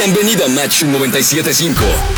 Bienvenido a Match 97.5.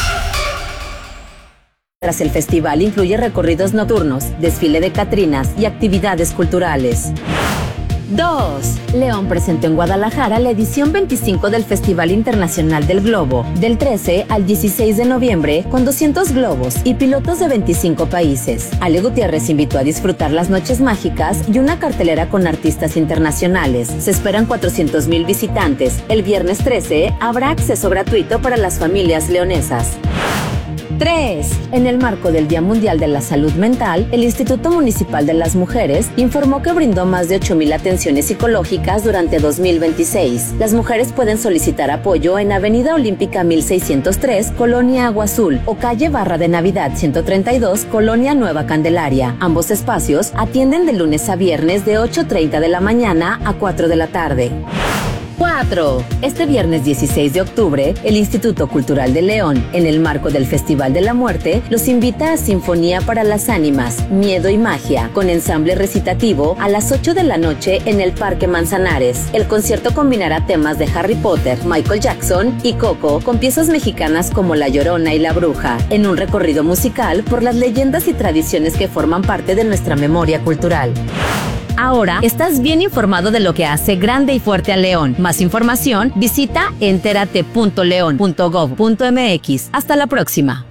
Tras el festival incluye recorridos nocturnos, desfile de catrinas y actividades culturales. 2. León presentó en Guadalajara la edición 25 del Festival Internacional del Globo, del 13 al 16 de noviembre, con 200 globos y pilotos de 25 países. Ale Gutiérrez invitó a disfrutar las noches mágicas y una cartelera con artistas internacionales. Se esperan 400,000 visitantes. El viernes 13 habrá acceso gratuito para las familias leonesas. 3. En el marco del Día Mundial de la Salud Mental, el Instituto Municipal de las Mujeres informó que brindó más de 8,000 atenciones psicológicas durante 2026. Las mujeres pueden solicitar apoyo en Avenida Olímpica 1603, Colonia Agua Azul, o Calle Barra de Navidad 132, Colonia Nueva Candelaria. Ambos espacios atienden de lunes a viernes de 8:30 de la mañana a 4 de la tarde. 4. Este viernes 16 de octubre, el Instituto Cultural de León, en el marco del Festival de la Muerte, los invita a Sinfonía para las Ánimas, Miedo y Magia, con ensamble recitativo a las 8 de la noche en el Parque Manzanares. El concierto combinará temas de Harry Potter, Michael Jackson y Coco, con piezas mexicanas como La Llorona y La Bruja, en un recorrido musical por las leyendas y tradiciones que forman parte de nuestra memoria cultural. Ahora estás bien informado de lo que hace grande y fuerte a León. Más información, visita enterate.leon.gov.mx. Hasta la próxima.